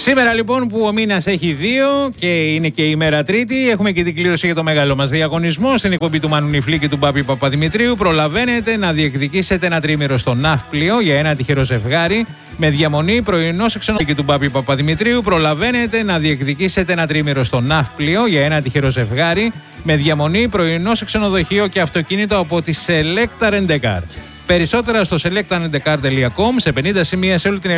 Σήμερα λοιπόν που ο μήνας έχει 2 και είναι και η μέρα Τρίτη, έχουμε και την κλήρωση για το μεγάλο μας διαγωνισμό στην εκπομπή του Μάνου Νιφλή και του Μπάμπη Παπαδημητρίου. Προλαβαίνετε να διεκδικήσετε ένα τρίμηρο στο ναύπλιο για ένα τυχερό ζευγάρι με διαμονή πρωινό σε ξενοδοχείο του Μπάμπη Παπαδημητρίου. Προλαβαίνετε να διεκδικήσετε ένα τρίμηρο στο ναύπλιο για ένα τυχερό ζευγάρι με διαμονή πρωινό σε ξενοδοχείο και αυτοκίνητο από τη Selecta Rent-A-Car. Περισσότερα στο selectarentcar.com σε 50 σημεία σε όλη την Ελλάδα.